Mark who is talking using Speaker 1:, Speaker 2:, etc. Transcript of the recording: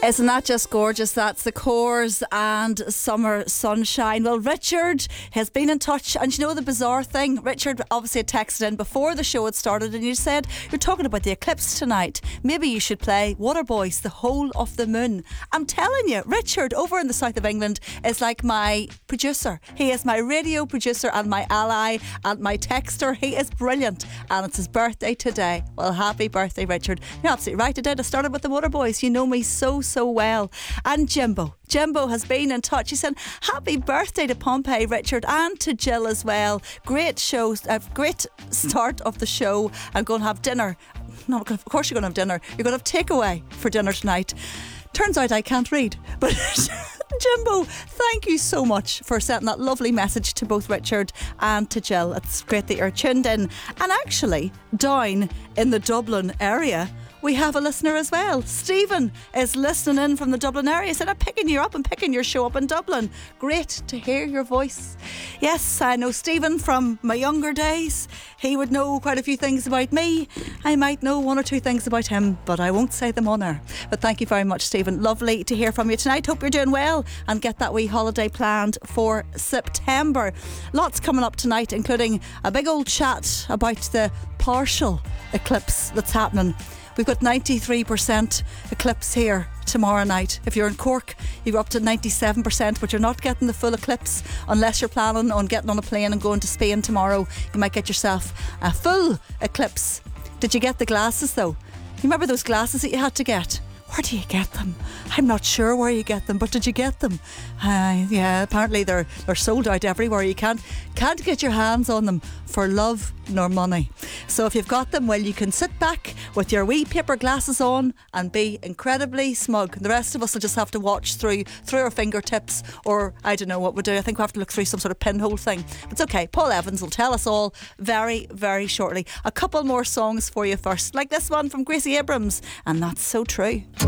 Speaker 1: Isn't that just gorgeous? That's the Corrs and Summer Sunshine. Well, Richard has been in touch, and you know the bizarre thing? Richard obviously had texted in before the show had started, and you said, you're talking about the eclipse tonight. Maybe you should play Waterboys, The Whole of the Moon. I'm telling you, Richard over in the south of England is like my producer. He is my radio producer and my ally and my texter. He is brilliant, and it's his birthday today. Well, happy birthday, Richard. You're absolutely right. I started with the Waterboys. You know me so well. And Jimbo has been in touch. He said, happy birthday to Pompeii, Richard, and to Jill as well. Great show, great start of the show. I'm going to have dinner. No, of course you're going to have dinner. You're going to have takeaway for dinner tonight. Turns out I can't read, but Jimbo, thank you so much for sending that lovely message to both Richard and to Jill. It's great that you're tuned in. And actually, down in the Dublin area, we have a listener as well. Stephen is listening in from the Dublin area. He said, I'm picking you up and picking your show up in Dublin. Great to hear your voice. Yes, I know Stephen from my younger days. He would know quite a few things about me. I might know one or two things about him, but I won't say them on air. But thank you very much, Stephen. Lovely to hear from you tonight. Hope you're doing well and get that wee holiday planned for September. Lots coming up tonight, including a big old chat about the partial eclipse that's happening. We've got 93% eclipse here tomorrow night. If you're in Cork, you're up to 97%, but you're not getting the full eclipse unless you're planning on getting on a plane and going to Spain tomorrow. You might get yourself a full eclipse. Did you get the glasses though? You remember those glasses that you had to get? Where do you get them? I'm not sure where you get them, but did you get them? Yeah, apparently they're sold out everywhere. You can't get your hands on them for love nor money. So if you've got them, well, you can sit back with your wee paper glasses on and be incredibly smug. The rest of us will just have to watch through our fingertips, or I don't know what we'll do. I think we'll have to look through some sort of pinhole thing. But it's okay. Paul Evans will tell us all very, very shortly. A couple more songs for you first, like this one from Gracie Abrams, and That's So True.